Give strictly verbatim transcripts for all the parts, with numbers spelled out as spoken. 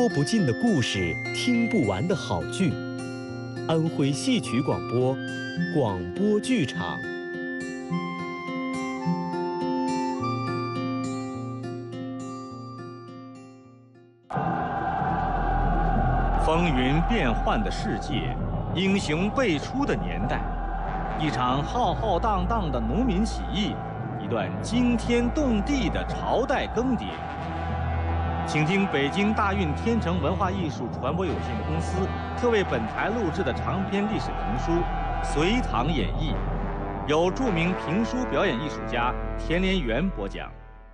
说不尽的故事，听不完的好剧。安徽戏曲广播，广播剧场。 风云变幻的世界，英雄辈出的年代，一场浩浩荡荡的农民起义，一段惊天动地的朝代更迭。请听北京大运天成文化艺术传播有限公司特为本台录制的长篇历史评书《隋唐演义》，由著名评书表演艺术家田连元播讲。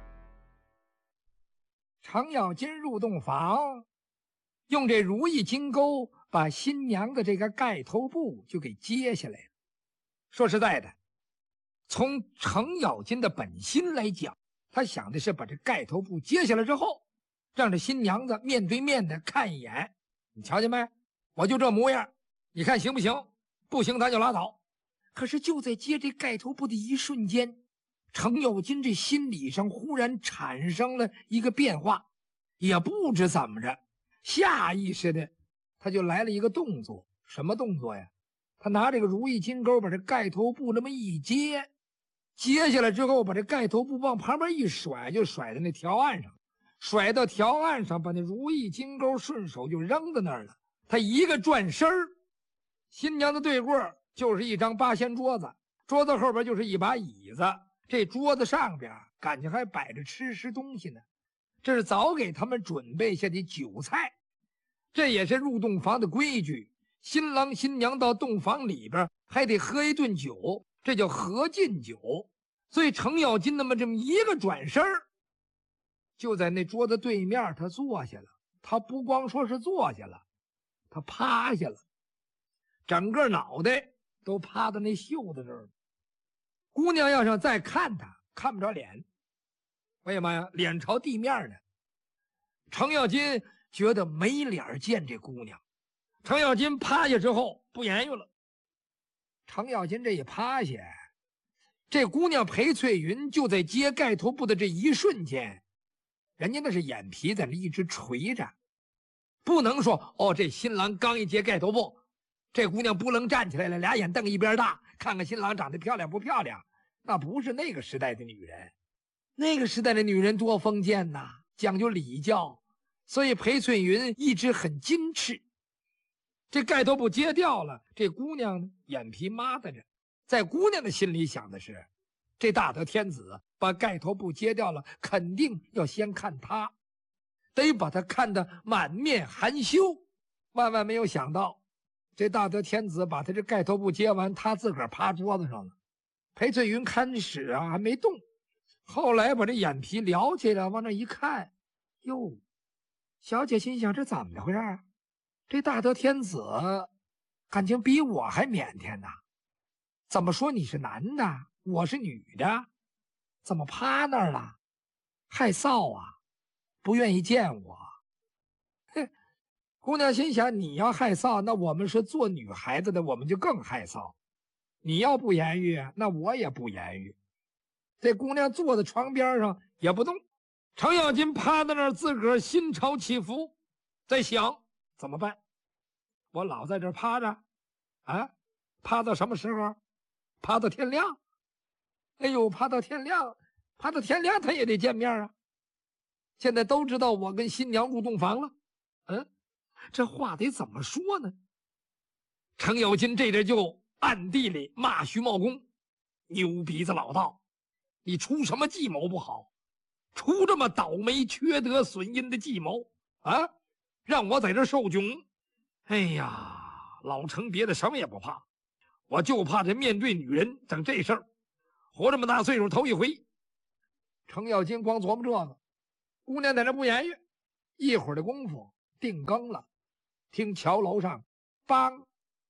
程咬金入洞房，用这如意金钩把新娘的这个盖头布就给揭下来了。说实在的，从程咬金的本心来讲，他想的是把这盖头布揭下来之后，让这新娘子面对面的看一眼，你瞧见没？我就这模样，你看行不行？不行咱就拉倒。可是就在揭这盖头布的一瞬间，程咬金这心理上忽然产生了一个变化，也不知怎么着，下意识的他就来了一个动作。什么动作呀？他拿这个如意金钩把这盖头布那么一揭，揭下来之后把这盖头布往旁边一甩，就甩在那条案上，甩到条案上，把那如意金钩顺手就扔在那儿了。他一个转身儿，新娘的对过就是一张八仙桌子，桌子后边就是一把椅子，这桌子上边感情还摆着吃食东西呢，这是早给他们准备下的酒菜。这也是入洞房的规矩，新郎新娘到洞房里边还得喝一顿酒，这叫合进酒。所以程咬金那么这么一个转身儿，就在那桌子对面他坐下了。他不光说是坐下了，他趴下了，整个脑袋都趴到那袖子这儿了。姑娘要想再看他，看不着脸，为什么呀？脸朝地面呢。程咬金觉得没脸见这姑娘。程咬金趴下之后不言语了。程咬金这一趴下，这姑娘裴翠云就在揭盖头布的这一瞬间，人家那是眼皮在那一直垂着，不能说哦，这新郎刚一揭盖头布，这姑娘不能站起来了，俩眼瞪一边大，看看新郎长得漂亮不漂亮。那不是那个时代的女人，那个时代的女人多封建呐，讲究礼教，所以裴翠云一直很矜持。这盖头布揭掉了，这姑娘呢眼皮抹搭着，在姑娘的心里想的是，这大德天子把盖头布揭掉了，肯定要先看他，得把他看得满面含羞。万万没有想到，这大德天子把他这盖头布揭完，他自个儿趴桌子上了。裴翠云看使啊还没动，后来把这眼皮撩起来往那一看，哟，小姐心想这怎么回事啊？这大德天子感情比我还腼腆呐，怎么说你是男的，我是女的，怎么趴那儿了？害臊啊，不愿意见我。嘿，姑娘心想，你要害臊，那我们是做女孩子的，我们就更害臊。你要不言语，那我也不言语。这姑娘坐在床边上也不动。程咬金趴在那儿，自个儿心潮起伏，在想怎么办？我老在这儿趴着啊，趴到什么时候？趴到天亮。哎呦，趴到天亮，趴到天亮他也得见面啊。现在都知道我跟新娘入洞房了，嗯，这话得怎么说呢？程咬金这阵就暗地里骂徐茂公，牛鼻子老道，你出什么计谋不好，出这么倒霉缺德损阴的计谋啊，让我在这受窘。哎呀，老程别的什么也不怕，我就怕这面对女人整这事儿，活这么大岁数头一回。程咬金光琢磨这个，姑娘在那不言语。一会儿的功夫定更了，听桥楼上梆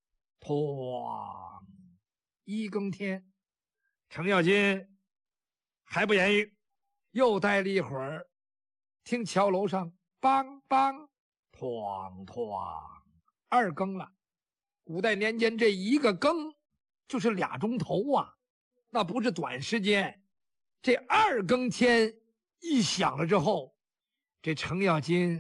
哐一更天，程咬金还不言语，又待了一会儿，听桥楼上梆梆哐哐二更了。古代年间这一个更就是俩钟头啊，那不是短时间。这二更天一响了之后，这程咬金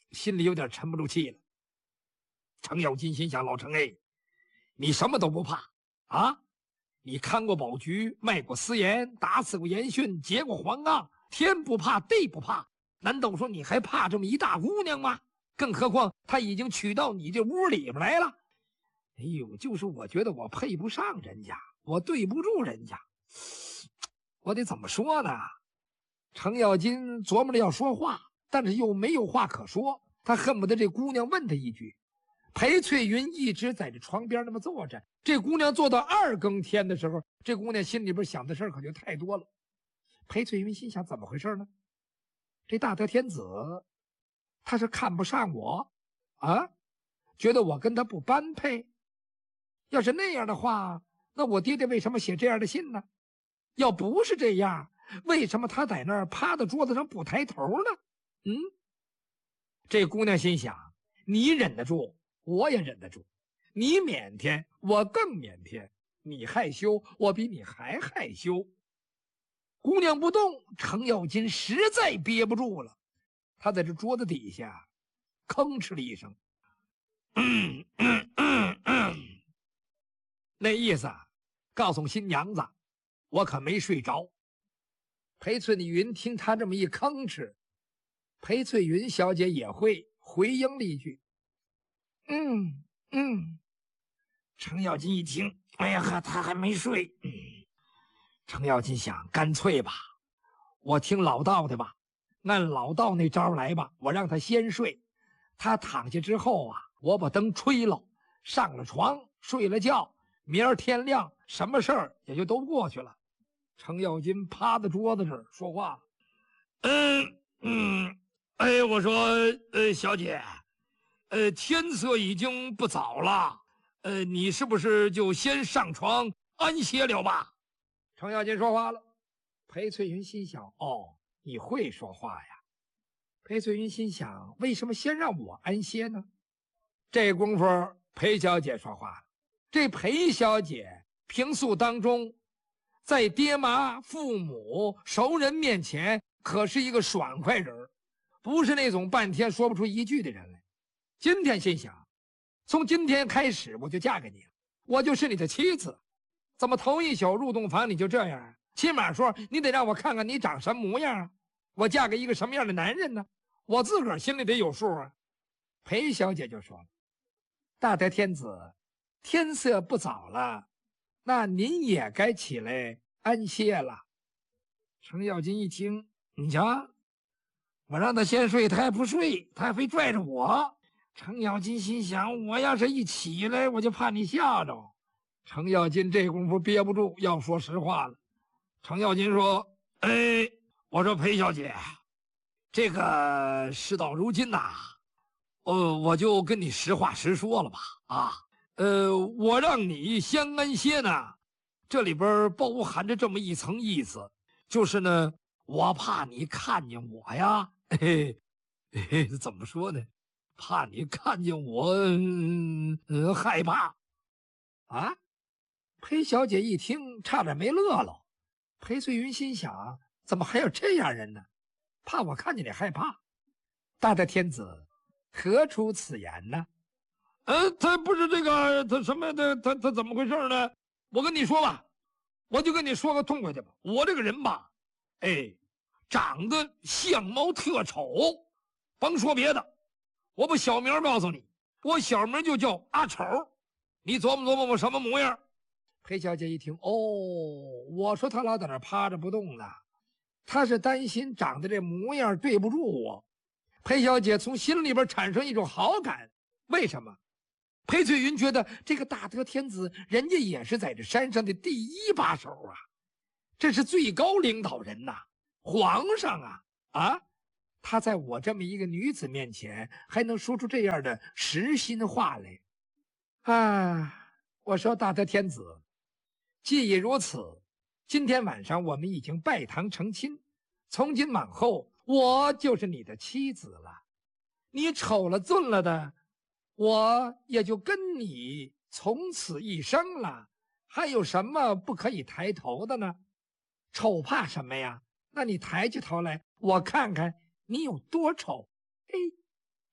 心里有点沉不住气了。程咬金心想：老程哎，你什么都不怕啊？你看过宝菊，卖过私盐，打死过严训，劫过黄杠，天不怕地不怕，难道说你还怕这么一大姑娘吗？更何况她已经娶到你这屋里边来了。哎呦，就是我觉得我配不上人家，我对不住人家，我得怎么说呢？程咬金琢磨着要说话，但是又没有话可说，他恨不得这姑娘问他一句。裴翠云一直在这床边那么坐着，这姑娘坐到二更天的时候，这姑娘心里边想的事儿可就太多了。裴翠云心想：怎么回事呢？这大德天子他是看不上我啊，觉得我跟他不般配。要是那样的话，那我爹爹为什么写这样的信呢？要不是这样，为什么他在那儿趴在桌子上不抬头呢？嗯，这姑娘心想：你忍得住，我也忍得住。你腼腆，我更腼腆；你害羞，我比你还害羞。姑娘不动，程咬金实在憋不住了，他在这桌子底下吭哧了一声，嗯嗯嗯嗯，那意思啊，告诉新娘子，我可没睡着。裴翠云听他这么一吭哧，裴翠云小姐也会回应了一句：“嗯嗯。”程咬金一听，哎呀呵，他还没睡。嗯，程咬金想，干脆吧，我听老道的吧，按老道那招来吧，我让他先睡。他躺下之后啊，我把灯吹了，上了床，睡了觉，明儿天亮，什么事儿也就都过去了。程咬金趴在桌子这儿说话了：“嗯嗯，哎，我说，呃，小姐，呃，天色已经不早了，呃，你是不是就先上床安歇了吧？”程咬金说话了。裴翠云心想：哦，你会说话呀。裴翠云心想：为什么先让我安歇呢？这功夫，裴小姐说话了。这裴小姐平素当中，在爹妈、父母、熟人面前，可是一个爽快人，不是那种半天说不出一句的人来。今天心想，从今天开始我就嫁给你了，我就是你的妻子。怎么头一宿入洞房你就这样啊？起码说你得让我看看你长什么模样啊！我嫁给一个什么样的男人呢？我自个儿心里得有数啊。裴小姐就说了：“大德天子，天色不早了，那您也该起来安歇了。”程咬金一听，你瞧，我让他先睡，他还不睡，他还非拽着我。程咬金心想，我要是一起来，我就怕你吓着。程咬金这功夫憋不住，要说实话了。程咬金说：“哎，我说裴小姐，这个事到如今呐、啊，呃，我就跟你实话实说了吧。啊，呃，我让你先安歇呢，这里边包含着这么一层意思，就是呢，我怕你看见我呀，嘿嘿嘿，怎么说呢？怕你看见我，嗯呃、害怕啊。”裴小姐一听，差点没乐了。裴翠云心想：怎么还有这样人呢？怕我看见你害怕？大德天子，何出此言呢？呃，他不是这个，他什么的，他他怎么回事呢？我跟你说吧，我就跟你说个痛快的吧。我这个人吧，哎，长得相貌特丑，甭说别的，我把小名告诉你，我小名就叫阿丑，你琢磨琢磨我什么模样？裴小姐一听，哦，我说他老在那趴着不动呢，他是担心长得这模样对不住我。裴小姐从心里边产生一种好感，为什么？裴翠云觉得这个大德天子，人家也是在这山上的第一把手啊，这是最高领导人呐、啊，皇上啊啊！他在我这么一个女子面前，还能说出这样的实心话来啊！我说大德天子，既已如此，今天晚上我们已经拜堂成亲，从今往后我就是你的妻子了。你丑了俊了的，我也就跟你从此一生了，还有什么不可以抬头的呢？丑怕什么呀？那你抬起头来，我看看你有多丑。嘿，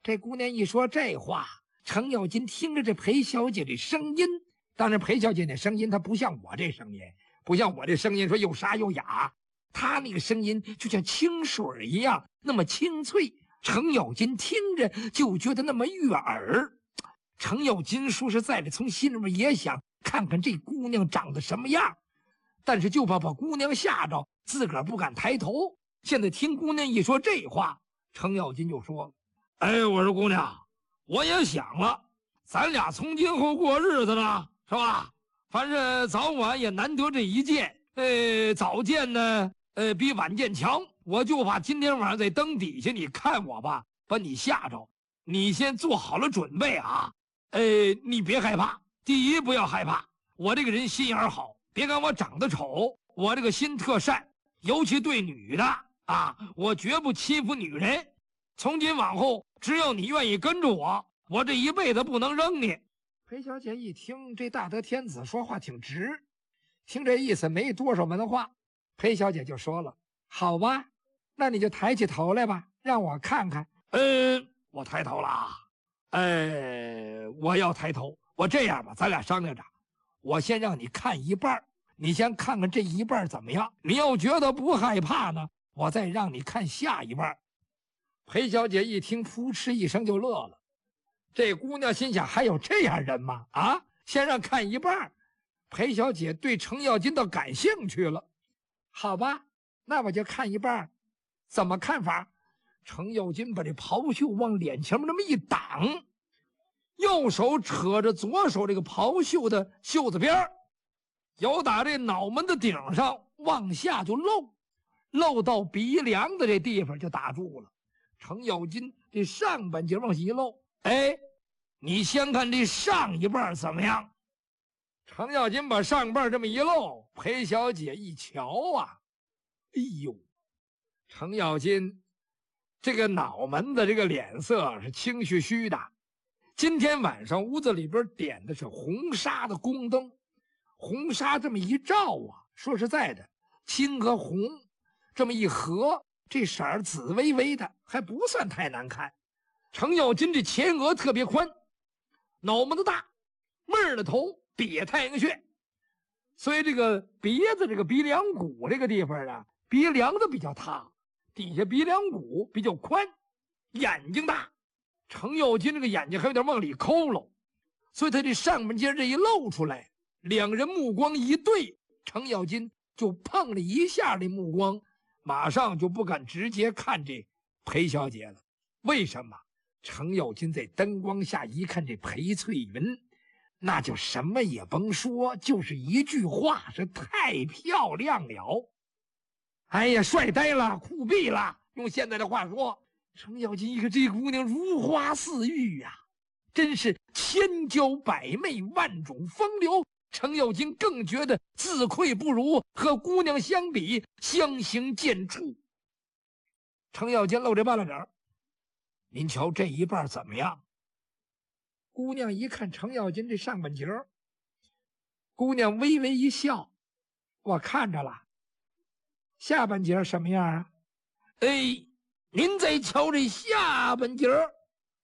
这姑娘一说这话，程咬金听着这裴小姐这声音，当然裴小姐那声音她不像我这声音，不像我这声音说又沙又哑，她那个声音就像清水一样那么清脆，程咬金听着就觉得那么悦耳。程咬金说实在的，从心里面也想看看这姑娘长得什么样，但是就怕把姑娘吓着，自个儿不敢抬头。现在听姑娘一说这话，程咬金就说了：“哎，我说姑娘，我也想了，咱俩从今后过日子了，是吧？反正早晚也难得这一见，呃，早见呢，呃，比晚见强。我就怕今天晚上在灯底下，你看我吧，把你吓着。你先做好了准备啊，呃，你别害怕。第一，不要害怕，我这个人心眼好，别看我长得丑，我这个心特善，尤其对女的啊，我绝不欺负女人。从今往后，只要你愿意跟着我，我这一辈子不能扔你。”裴小姐一听这大德天子说话挺直，听这意思没多少文化，裴小姐就说了：“好吧，那你就抬起头来吧，让我看看。”嗯，我抬头了。呃，我要抬头。我这样吧，咱俩商量着，我先让你看一半，你先看看这一半怎么样。你要觉得不害怕呢，我再让你看下一半。裴小姐一听，扑哧一声就乐了。这姑娘心想：还有这样人吗？啊，先让看一半。裴小姐对程咬金倒感兴趣了。好吧，那我就看一半。怎么看法？程咬金把这袍袖往脸前面那么一挡，右手扯着左手这个袍袖的袖子边，由打这脑门的顶上往下就漏，漏到鼻梁的这地方就打住了。程咬金这上半截往下一漏，哎，你先看这上一半怎么样？程咬金把上半这么一露，裴小姐一瞧啊，哎呦，程咬金这个脑门子这个脸色是青须须的。今天晚上屋子里边点的是红纱的宫灯，红纱这么一照啊，说实在的，青和红这么一合，这色儿紫微微的，还不算太难看。程咬金这前额特别宽，脑门子大，妹儿的头瘪太阳穴，所以这个鼻子这个鼻梁骨这个地方啊，鼻梁子比较塌，底下鼻梁骨比较宽，眼睛大。程咬金这个眼睛还有点往里抠喽，所以他这上半截这一露出来，两人目光一对，程咬金就碰了一下，这目光马上就不敢直接看这裴小姐了。为什么？程咬金在灯光下一看这裴翠云，那就什么也甭说，就是一句话，是太漂亮了。哎呀，帅呆了，酷毙了，用现在的话说，程咬金一看这姑娘如花似玉呀、啊，真是千娇百媚，万种风流。程咬金更觉得自愧不如，和姑娘相比，相形见绌。程咬金露这半拉脸，您瞧这一半怎么样？姑娘一看程咬金这上半截，姑娘微微一笑：“我看着了。下半截什么样啊？”哎，您再瞧这下半截儿，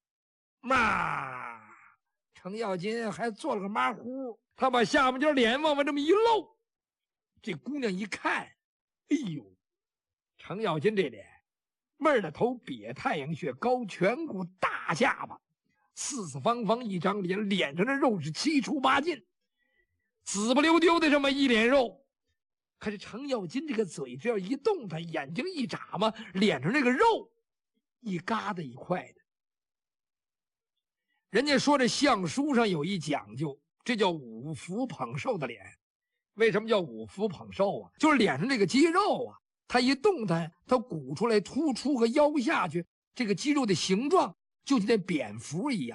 嘛，程咬金还做了个马虎，他把下半截脸往外这么一露，这姑娘一看，哎呦，程咬金这脸，妹儿的头瘪太阳穴，高颧骨，大下巴，四四方方一张脸，脸上的肉是七出八进，紫不溜丢的这么一脸肉。可是程咬金这个嘴只要一动，他眼睛一眨嘛，脸上这个肉一疙瘩一块的。人家说这相书上有一讲究，这叫五福捧寿的脸。为什么叫五福捧寿啊？就是脸上这个肌肉啊，它一动弹，它鼓出来突出和腰下去，这个肌肉的形状就像那蝙蝠一样。